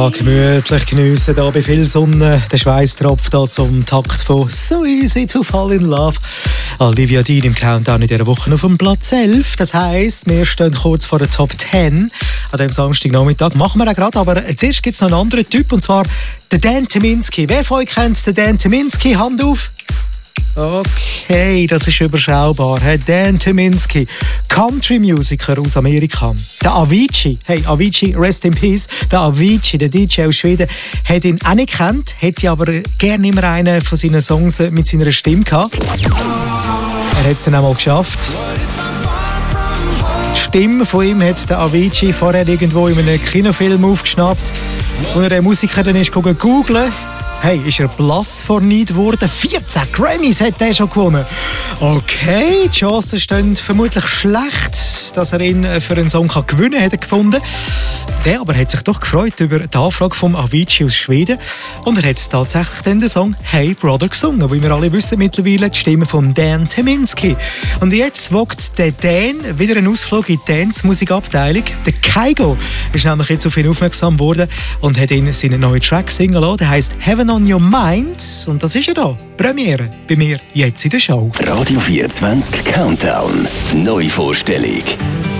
Ja, gemütlich geniessen, da bei viel Sonne. Der Schweiß tropft da zum Takt von So Easy to Fall in Love. Olivia Dean im Countdown in dieser Woche auf dem Platz 11. Das heisst, wir stehen kurz vor der Top 10 an diesem Samstagnachmittag. Machen wir auch gerade, aber zuerst gibt es noch einen anderen Typ, und zwar den Dan Tyminski. Wer von euch kennt den Dan Tyminski? Hand auf. Okay, das ist überschaubar. Dan Tyminski, Country-Musiker aus Amerika. Der Avicii, Avicii, rest in peace. Der Avicii, der DJ aus Schweden, hat ihn auch nicht gekannt, hätte aber gerne immer einen von seinen Songs mit seiner Stimme gehabt. Er hat es dann auch mal geschafft. Die Stimme von ihm hat der Avicii vorher irgendwo in einem Kinofilm aufgeschnappt. Als er den Musiker dann ist googeln, ist er blass vor Neid geworden. 14 Grammys hat er schon gewonnen. Okay, die Chancen stehen vermutlich schlecht, dass er ihn für einen Song gewinnen hätte gefunden. Der aber hat sich doch gefreut über die Anfrage vom Avicii aus Schweden. Und er hat tatsächlich dann den Song Hey Brother gesungen, wie wir alle wissen mittlerweile, die Stimme von Dan Tyminski. Und jetzt wagt der Dan wieder einen Ausflug in die Dance-Musikabteilung. Der Kygo ist nämlich jetzt auf ihn aufmerksam geworden und hat ihn seinen neuen Track singen lassen. Der heisst Heaven on Your Mind. Und das ist er da. Premiere bei mir jetzt in der Show. Radio 24 Countdown. Neuvorstellung.